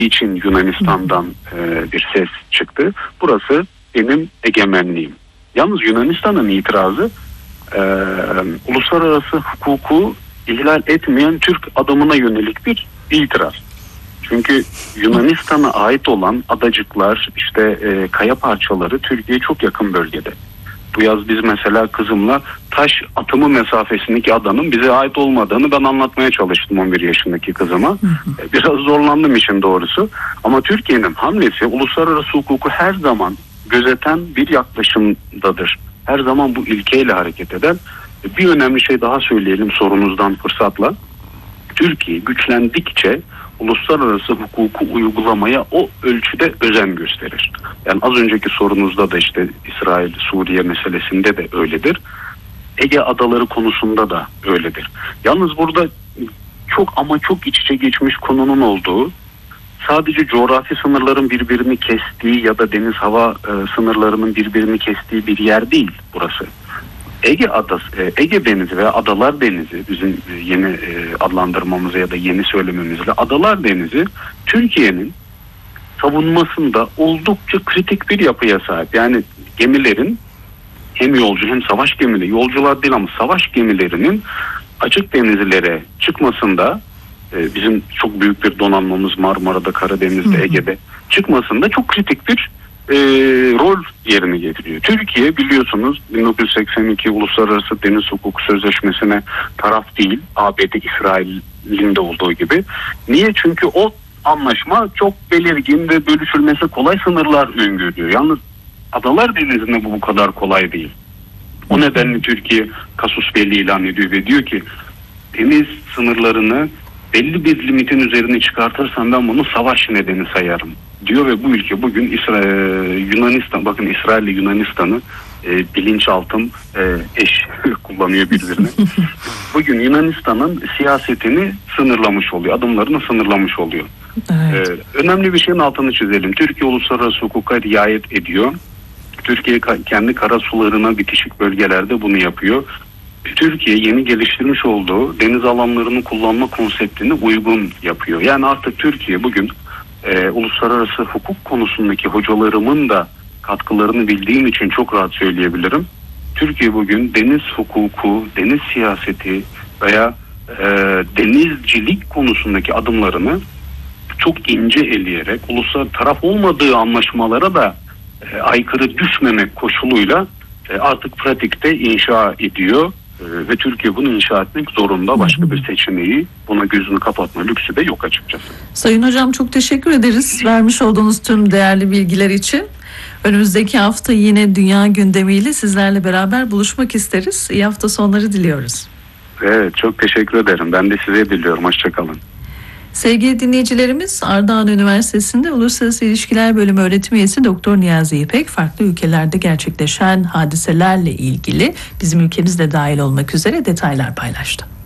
için Yunanistan'dan bir ses çıktı. Burası benim egemenliğim. Yalnız Yunanistan'ın itirazı uluslararası hukuku ihlal etmeyen Türk adamına yönelik bir itiraz. Çünkü Yunanistan'a ait olan adacıklar, işte kaya parçaları Türkiye'ye çok yakın bölgede. Bu yaz biz mesela kızımla taş atımı mesafesindeki adanın bize ait olmadığını ben anlatmaya çalıştım 11 yaşındaki kızıma. Biraz zorlandım işin doğrusu. Ama Türkiye'nin hamlesi uluslararası hukuku her zaman gözeten bir yaklaşımdadır. Her zaman bu ilkeyle hareket eden. Bir önemli şey daha söyleyelim sorunuzdan fırsatla. Türkiye güçlendikçe uluslararası hukuku uygulamaya o ölçüde özen gösterir. Yani az önceki sorunuzda da işte İsrail-Suriye meselesinde de öyledir. Ege adaları konusunda da öyledir. Yalnız burada çok iç içe geçmiş konunun olduğu, sadece coğrafi sınırların birbirini kestiği ya da deniz hava sınırlarının birbirini kestiği bir yer değil burası. Ege Denizi veya Adalar Denizi bizim yeni adlandırmamıza ya da yeni söylememizle Adalar Denizi Türkiye'nin savunmasında oldukça kritik bir yapıya sahip. Yani gemilerin hem yolcu hem savaş gemileri, yolcular değil ama savaş gemilerinin açık denizlere çıkmasında bizim çok büyük bir donanmamız Marmara'da, Karadeniz'de, Ege'de çıkmasında çok kritik bir rol yerini getiriyor. Türkiye biliyorsunuz 1982 Uluslararası Deniz Hukuku Sözleşmesi'ne taraf değil. ABD, İsrail'in de olduğu gibi. Niye? Çünkü o anlaşma çok belirgin ve bölüşülmesi kolay sınırlar öngörüyor. Yalnız Adalar Denizi'nde bu kadar kolay değil. O nedenle Türkiye kasus belli ilan ediyor ve diyor ki deniz sınırlarını belli bir limitin üzerine çıkartırsam ben bunu savaş nedeni sayarım diyor ve bu ülke bugün Yunanistan, bakın İsrail ile Yunanistan'ı bilinçaltım eş kullanıyor birbirine. Bugün Yunanistan'ın siyasetini sınırlamış oluyor, adımlarını sınırlamış oluyor. Evet. Önemli bir şeyin altını çizelim. Türkiye uluslararası hukuka riayet ediyor. Türkiye kendi karasularına bitişik bölgelerde bunu yapıyor. Türkiye yeni geliştirmiş olduğu deniz alanlarını kullanma konseptini uygun yapıyor. Yani artık Türkiye bugün uluslararası hukuk konusundaki hocalarımın da katkılarını bildiğim için çok rahat söyleyebilirim. Türkiye bugün deniz hukuku, deniz siyaseti veya denizcilik konusundaki adımlarını çok ince eleyerek uluslararası taraf olmadığı anlaşmalara da aykırı düşmemek koşuluyla artık pratikte inşa ediyor. Ve Türkiye bunu inşa etmek zorunda. Başka bir seçeneği, buna gözünü kapatma lüksü de yok açıkçası. Sayın Hocam çok teşekkür ederiz vermiş olduğunuz tüm değerli bilgiler için. Önümüzdeki hafta yine dünya gündemiyle sizlerle beraber buluşmak isteriz. İyi hafta sonları diliyoruz. Evet, çok teşekkür ederim. Ben de size diliyorum. Hoşçakalın. Sevgili dinleyicilerimiz, Ardahan Üniversitesi'nde Uluslararası İlişkiler Bölümü öğretim üyesi Doktor Niyazi İpek farklı ülkelerde gerçekleşen hadiselerle ilgili bizim ülkemiz de dahil olmak üzere detaylar paylaştı.